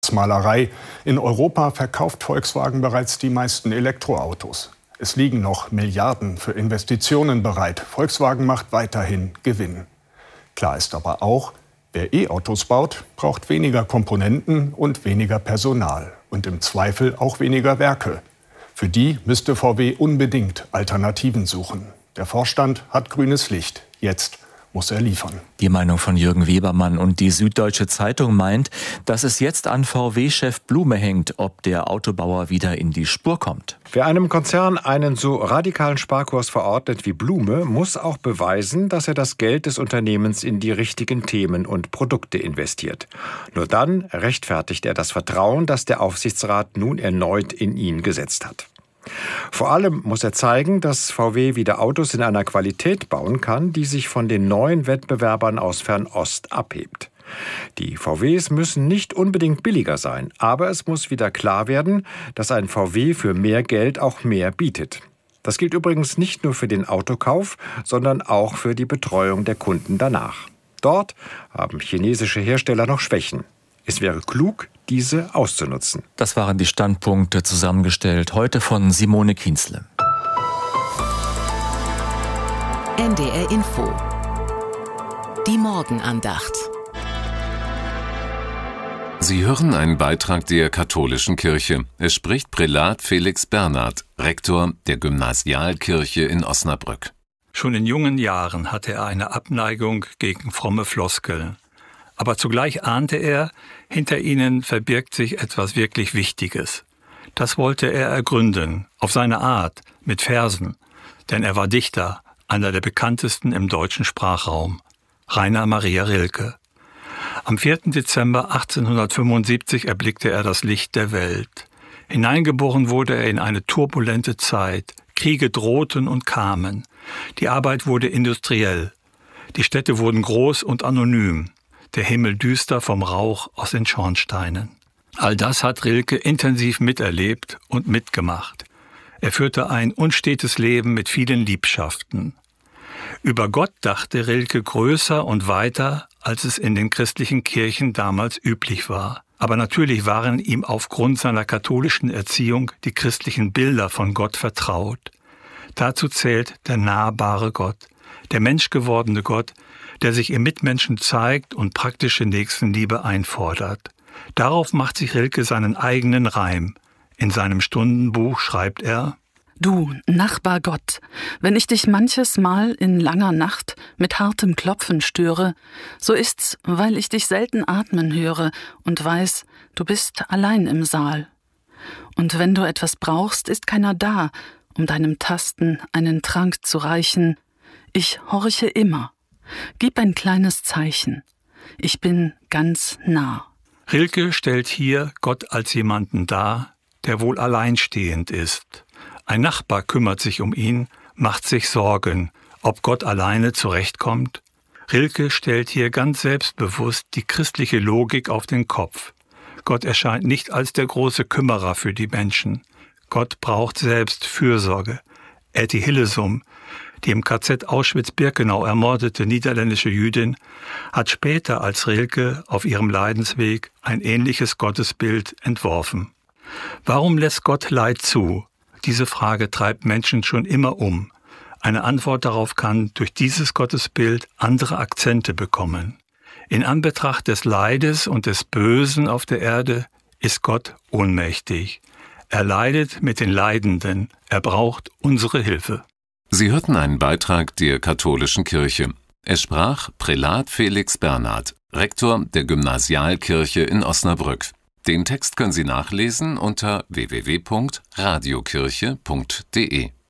Malerei. In Europa verkauft Volkswagen bereits die meisten Elektroautos. Es liegen noch Milliarden für Investitionen bereit. Volkswagen macht weiterhin Gewinn. Klar ist aber auch, wer E-Autos baut, braucht weniger Komponenten und weniger Personal. Und im Zweifel auch weniger Werke. Für die müsste VW unbedingt Alternativen suchen. Der Vorstand hat grünes Licht. Jetzt muss er liefern. Die Meinung von Jürgen Webermann. Und die Süddeutsche Zeitung meint, dass es jetzt an VW-Chef Blume hängt, ob der Autobauer wieder in die Spur kommt. Wer einem Konzern einen so radikalen Sparkurs verordnet wie Blume, muss auch beweisen, dass er das Geld des Unternehmens in die richtigen Themen und Produkte investiert. Nur dann rechtfertigt er das Vertrauen, das der Aufsichtsrat nun erneut in ihn gesetzt hat. Vor allem muss er zeigen, dass VW wieder Autos in einer Qualität bauen kann, die sich von den neuen Wettbewerbern aus Fernost abhebt. Die VWs müssen nicht unbedingt billiger sein, aber es muss wieder klar werden, dass ein VW für mehr Geld auch mehr bietet. Das gilt übrigens nicht nur für den Autokauf, sondern auch für die Betreuung der Kunden danach. Dort haben chinesische Hersteller noch Schwächen. Es wäre klug, diese auszunutzen. Das waren die Standpunkte, zusammengestellt heute von Simone Kienzle. NDR Info. Die Morgenandacht. Sie hören einen Beitrag der Katholischen Kirche. Es spricht Prälat Felix Bernhard, Rektor der Gymnasialkirche in Osnabrück. Schon in jungen Jahren hatte er eine Abneigung gegen fromme Floskeln. Aber zugleich ahnte er, hinter ihnen verbirgt sich etwas wirklich Wichtiges. Das wollte er ergründen, auf seine Art, mit Versen. Denn er war Dichter, einer der bekanntesten im deutschen Sprachraum, Rainer Maria Rilke. Am 4. Dezember 1875 erblickte er das Licht der Welt. Hineingeboren wurde er in eine turbulente Zeit. Kriege drohten und kamen. Die Arbeit wurde industriell. Die Städte wurden groß und anonym. Der Himmel düster vom Rauch aus den Schornsteinen. All das hat Rilke intensiv miterlebt und mitgemacht. Er führte ein unstetes Leben mit vielen Liebschaften. Über Gott dachte Rilke größer und weiter, als es in den christlichen Kirchen damals üblich war. Aber natürlich waren ihm aufgrund seiner katholischen Erziehung die christlichen Bilder von Gott vertraut. Dazu zählt der nahbare Gott, der menschgewordene Gott, der sich im Mitmenschen zeigt und praktische Nächstenliebe einfordert. Darauf macht sich Rilke seinen eigenen Reim. In seinem Stundenbuch schreibt er: Du, Nachbar Gott, wenn ich dich manches Mal in langer Nacht mit hartem Klopfen störe, so ist's, weil ich dich selten atmen höre und weiß, du bist allein im Saal. Und wenn du etwas brauchst, ist keiner da, um deinem Tasten einen Trank zu reichen. Ich horche immer. Gib ein kleines Zeichen. Ich bin ganz nah. Rilke stellt hier Gott als jemanden dar, der wohl alleinstehend ist. Ein Nachbar kümmert sich um ihn, macht sich Sorgen, ob Gott alleine zurechtkommt. Rilke stellt hier ganz selbstbewusst die christliche Logik auf den Kopf. Gott erscheint nicht als der große Kümmerer für die Menschen. Gott braucht selbst Fürsorge. Etty Hillesum, die im KZ Auschwitz-Birkenau ermordete niederländische Jüdin, hat später als Rilke auf ihrem Leidensweg ein ähnliches Gottesbild entworfen. Warum lässt Gott Leid zu? Diese Frage treibt Menschen schon immer um. Eine Antwort darauf kann durch dieses Gottesbild andere Akzente bekommen. In Anbetracht des Leides und des Bösen auf der Erde ist Gott ohnmächtig. Er leidet mit den Leidenden. Er braucht unsere Hilfe. Sie hörten einen Beitrag der Katholischen Kirche. Es sprach Prälat Felix Bernhard, Rektor der Gymnasialkirche in Osnabrück. Den Text können Sie nachlesen unter www.radiokirche.de.